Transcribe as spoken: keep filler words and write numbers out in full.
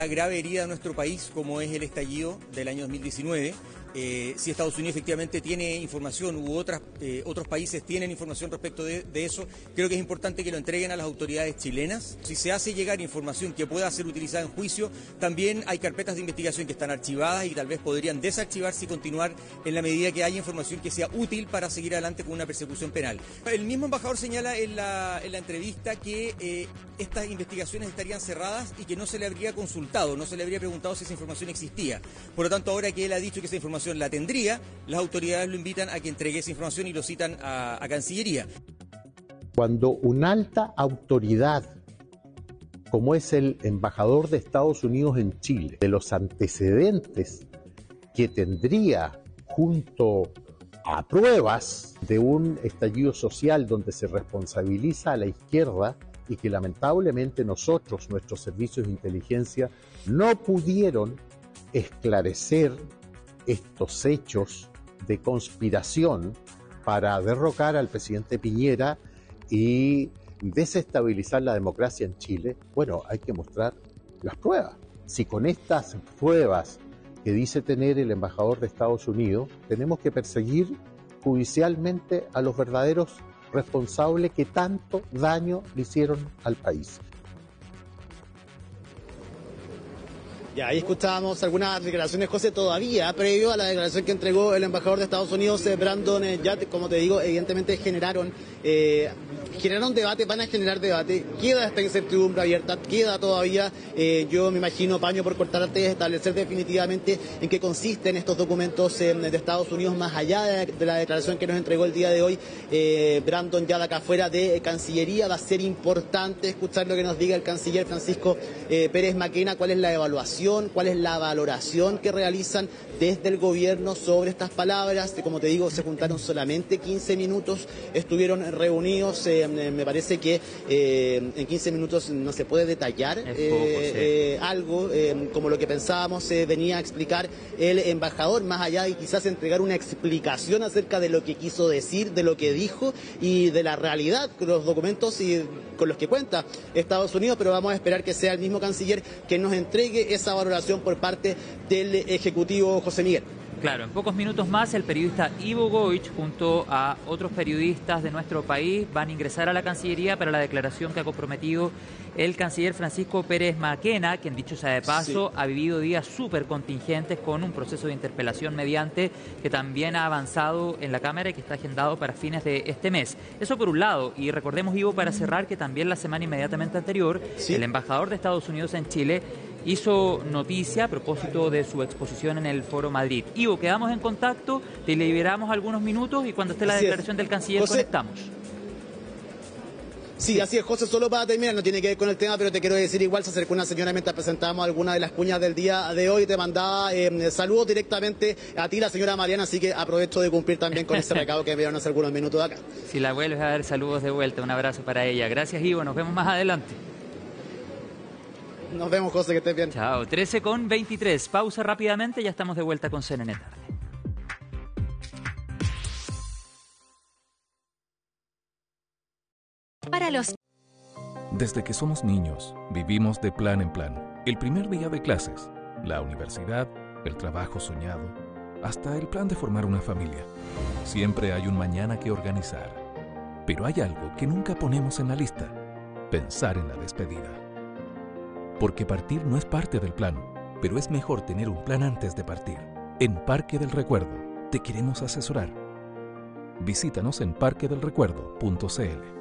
grave herida a nuestro país como es el estallido del año dos mil diecinueve. Eh, si Estados Unidos efectivamente tiene información u otras, eh, otros países tienen información respecto de, de eso, creo que es importante que lo entreguen a las autoridades chilenas. Si se hace llegar información que pueda ser utilizada en juicio, también hay carpetas de investigación que están archivadas y tal vez podrían desarchivarse y continuar en la medida que haya información que sea útil para seguir adelante con una persecución penal. El mismo embajador señala en la, en la entrevista que eh, estas investigaciones estarían cerradas y que no se le habría consultado, no se le habría preguntado si esa información existía. Por lo tanto, ahora que él ha dicho que esa información la tendría, las autoridades lo invitan a que entregue esa información y lo citan a, a Cancillería. Cuando una alta autoridad, como es el embajador de Estados Unidos en Chile, de los antecedentes que tendría junto a pruebas de un estallido social donde se responsabiliza a la izquierda y que lamentablemente nosotros, nuestros servicios de inteligencia, no pudieron esclarecer estos hechos de conspiración para derrocar al presidente Piñera y desestabilizar la democracia en Chile, bueno, hay que mostrar las pruebas. Si con estas pruebas que dice tener el embajador de Estados Unidos, tenemos que perseguir judicialmente a los verdaderos responsables que tanto daño le hicieron al país. Ya, ahí escuchábamos algunas declaraciones, José, todavía previo a la declaración que entregó el embajador de Estados Unidos, Brandon Yat. Como te digo, evidentemente generaron eh, generaron debate, van a generar debate, queda esta incertidumbre abierta, queda todavía, eh, yo me imagino, paño por cortar antes de establecer definitivamente en qué consisten estos documentos eh, de Estados Unidos, más allá de, de la declaración que nos entregó el día de hoy eh, Brandon Yat acá afuera de Cancillería. Va a ser importante escuchar lo que nos diga el canciller Francisco eh, Pérez Maquena, cuál es la evaluación, cuál es la valoración que realizan desde el gobierno sobre estas palabras. Como te digo, se juntaron solamente quince minutos, estuvieron reunidos, eh, me parece que eh, en quince minutos no se puede detallar eh, poco, sí. eh, algo eh, como lo que pensábamos eh, venía a explicar el embajador, más allá de quizás entregar una explicación acerca de lo que quiso decir, de lo que dijo y de la realidad, los documentos y con los que cuenta Estados Unidos, pero vamos a esperar que sea el mismo canciller que nos entregue esa valoración por parte del Ejecutivo, José Miguel. Claro, en pocos minutos más el periodista Ivo Goich junto a otros periodistas de nuestro país van a ingresar a la Cancillería para la declaración que ha comprometido el canciller Francisco Pérez Maquena, quien, dicho sea de paso, sí, ha vivido días súper contingentes con un proceso de interpelación mediante que también ha avanzado en la Cámara y que está agendado para fines de este mes. Eso por un lado, y recordemos, Ivo, para cerrar, que también la semana inmediatamente anterior, ¿sí?, el embajador de Estados Unidos en Chile hizo noticia a propósito de su exposición en el Foro Madrid. Ivo, quedamos en contacto, te liberamos algunos minutos y cuando esté la declaración del canciller José, conectamos. Sí, así es, José, solo para terminar, no tiene que ver con el tema, pero te quiero decir, igual se acercó una señora mientras presentábamos algunas de las cuñas del día de hoy, te mandaba eh, saludos directamente a ti, la señora Mariana, así que aprovecho de cumplir también con ese recado que me dieron hace algunos minutos de acá. Si la vuelves a dar, saludos de vuelta, un abrazo para ella. Gracias, Ivo, nos vemos más adelante. Nos vemos, José, que estés bien. Chao, trece con veintitrés. Pausa rápidamente, ya estamos de vuelta con C N N Tarde. Para los... Desde que somos niños, vivimos de plan en plan. El primer día de clases, la universidad, el trabajo soñado, hasta el plan de formar una familia. Siempre hay un mañana que organizar. Pero hay algo que nunca ponemos en la lista: pensar en la despedida. Porque partir no es parte del plan, pero es mejor tener un plan antes de partir. En Parque del Recuerdo te queremos asesorar. Visítanos en parque del recuerdo punto c l.